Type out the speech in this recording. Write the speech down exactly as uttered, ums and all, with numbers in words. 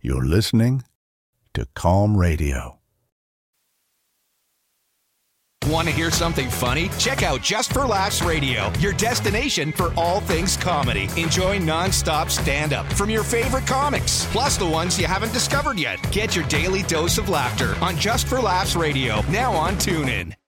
You're listening to Calm Radio. Want to hear something funny? Check out Just for Laughs Radio, your destination for all things comedy. Enjoy non-stop stand-up from your favorite comics, plus the ones you haven't discovered yet. Get your daily dose of laughter on Just for Laughs Radio, now on TuneIn.